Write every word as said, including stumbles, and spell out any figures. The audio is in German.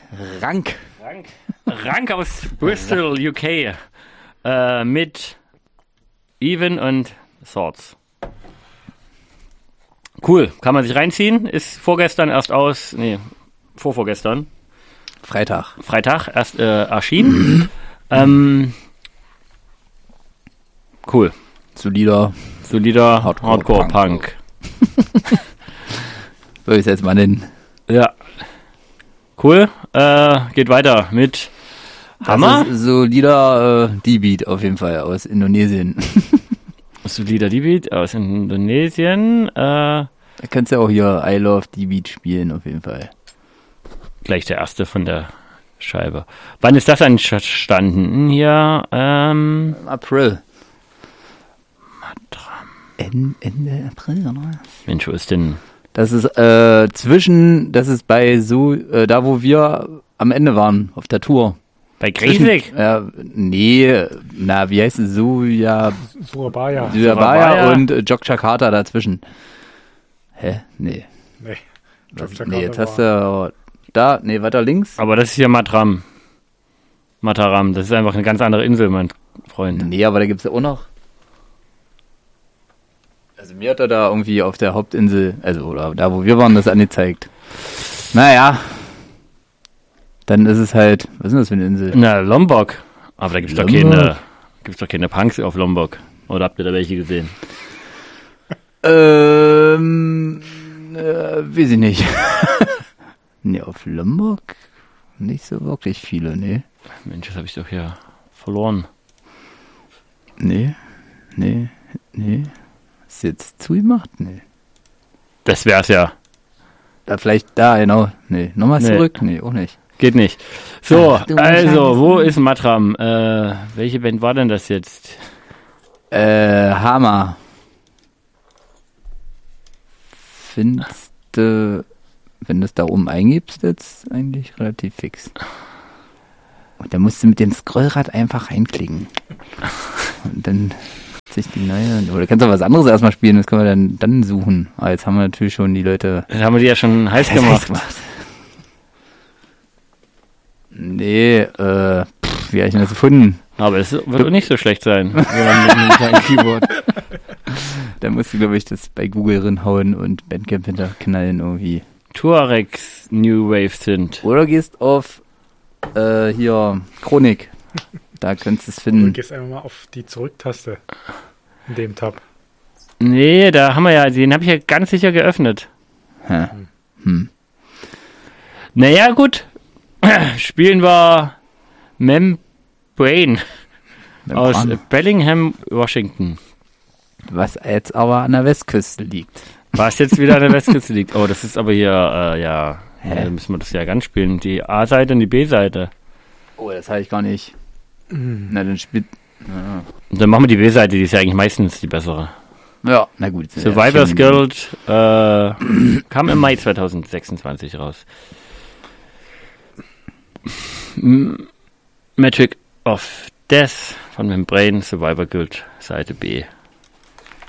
Rank. Rank. Rank aus Bristol, U K. Äh, mit Even und Swords. Cool, kann man sich reinziehen. Ist vorgestern erst aus, nee, vorvorgestern. Freitag. Freitag erst äh, erschienen. ähm, cool. Solider. Solider Hardcore, Hardcore Punk. Punk. So ist jetzt mal nennen. Ja. Cool. Äh, geht weiter mit Hammer. Das ist solider äh, D-Beat auf jeden Fall aus Indonesien. Solider D-Beat aus Indonesien. Äh, da kannst du ja auch hier I Love D-Beat spielen auf jeden Fall. Gleich der erste von der Scheibe. Wann ist das entstanden? Hier, ähm... Im April. Ende, Ende April, oder? Mensch, wo ist denn... Das ist äh, zwischen, das ist bei so, äh, da wo wir am Ende waren, auf der Tour. Bei Griesig? Äh, nee, na, wie heißt es? Soja... Surabaya. Surabaya und äh, Jogjakarta dazwischen. Hä? Nee. Nee. Was, nee, jetzt hast du da, nee, weiter links. Aber das ist hier Matram. Mataram, das ist einfach eine ganz andere Insel, mein Freund. Nee, aber da gibt's ja auch noch. Also mir hat er da irgendwie auf der Hauptinsel, also oder da wo wir waren, das angezeigt. Naja. Dann ist es halt, was ist denn das für eine Insel? Na, Lombok. Aber da gibt's doch Lombok? keine, gibt's doch keine Punks auf Lombok. Oder habt ihr da welche gesehen? Ähm, äh, weiß ich nicht. Nee, auf Lombok nicht so wirklich viele, nee. Mensch, das habe ich doch hier verloren. Nee, nee, nee. Ist jetzt zugemacht? Nee. Das wär's ja. Da vielleicht, da, genau. Nee, nochmal Nee. zurück? Nee, auch nicht. Geht nicht. So, Ach, du also, Scheiße. wo ist Matram? Äh, welche Band war denn das jetzt? Äh, Hammer. Findest du, wenn du es da oben eingibst, jetzt eigentlich relativ fix. Und dann musst du mit dem Scrollrad einfach reinklicken. Und dann sich die neue. Oder kannst du was anderes erstmal spielen, das können wir dann, dann suchen. Aber jetzt haben wir natürlich schon die Leute. Dann haben wir die ja schon heiß heiß gemacht. gemacht. Nee, äh, pff, wie habe ich denn das gefunden? Aber es wird auch nicht so schlecht sein. mit einem kleinen Keyboard. Da musst du, glaube ich, das bei Google reinhauen und Bandcamp hinterknallen irgendwie. Tuaregs New Wave sind. Oder gehst auf äh, hier Chronik. Da könntest du es Du finden. gehst einfach mal auf die Zurücktaste in dem Tab. Nee, da haben wir ja, den habe ich ja ganz sicher geöffnet. Hä. Hm. Naja, gut. Spielen wir Membrane aus Membran. Bellingham, Washington. Was jetzt aber an der Westküste liegt. Was jetzt wieder an der Westküste liegt. Oh, das ist aber hier, äh, ja, Hä? äh, müssen wir das ja ganz spielen. Die A-Seite und die B-Seite. Oh, das habe ich gar nicht. Na, dann spielt. Ja, Und dann machen wir die B-Seite, die ist ja eigentlich meistens die bessere. ja na gut. sind ja Survivors schon- Guild äh, kam im Mai zwanzig sechsundzwanzig raus. M- Magic of Death von Membrane, Survivor Guild, Seite B.